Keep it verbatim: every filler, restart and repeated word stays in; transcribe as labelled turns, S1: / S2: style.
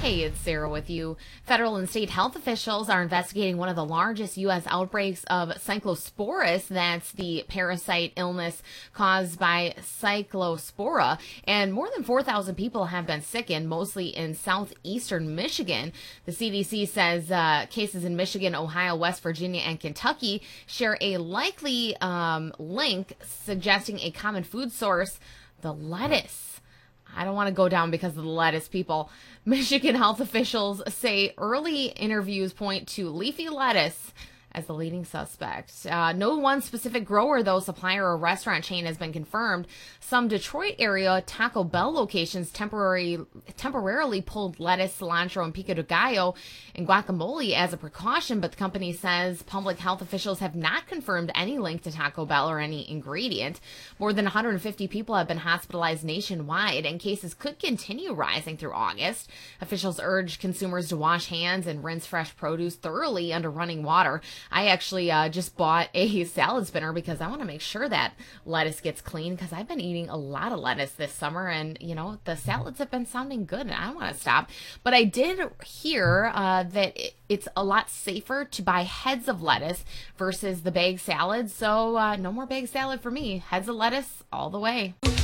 S1: Hey, it's Sarah with you. Federal and state health officials are investigating one of the largest U S outbreaks of Cyclosporus. That's the parasite illness caused by Cyclospora. And more than four thousand people have been sickened, mostly in southeastern Michigan. The C D C says uh, cases in Michigan, Ohio, West Virginia, and Kentucky share a likely um, link, suggesting a common food source, the lettuce. I don't want to go down because of the lettuce, people. Michigan health officials say early interviews point to leafy lettuce as the leading suspect. Uh, no one specific grower, though, supplier, or restaurant chain has been confirmed. Some Detroit area Taco Bell locations temporary, temporarily pulled lettuce, cilantro, and pico de gallo and guacamole as a precaution, but the company says public health officials have not confirmed any link to Taco Bell or any ingredient. More than one hundred fifty people have been hospitalized nationwide, and cases could continue rising through August. Officials urge consumers to wash hands and rinse fresh produce thoroughly under running water. I actually uh, just bought a salad spinner because I want to make sure that lettuce gets clean, because I've been eating a lot of lettuce this summer, and you know, the salads have been sounding good and I don't want to stop. But I did hear uh, that it, it's a lot safer to buy heads of lettuce versus the bag salad. So uh, no more bag salad for me. Heads of lettuce all the way.